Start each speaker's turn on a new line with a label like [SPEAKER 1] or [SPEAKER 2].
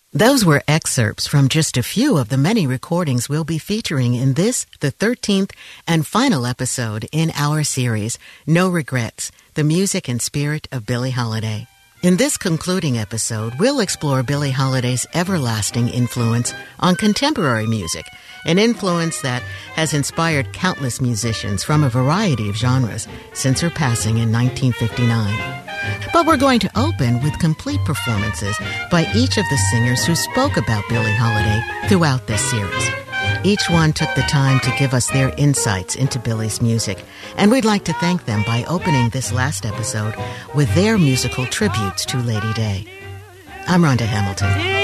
[SPEAKER 1] Those were excerpts from just a few of the many recordings we'll be featuring in this, the 13th and final episode in our series, No Regrets, the music and spirit of Billie Holiday. In this concluding episode, we'll explore Billie Holiday's everlasting influence on contemporary music, an influence that has inspired countless musicians from a variety of genres since her passing in 1959. But we're going to open with complete performances by each of the singers who spoke about Billie Holiday throughout this series. Each one took the time to give us their insights into Billie's music, and we'd like to thank them by opening this last episode with their musical tributes to Lady Day. I'm Rhonda Hamilton.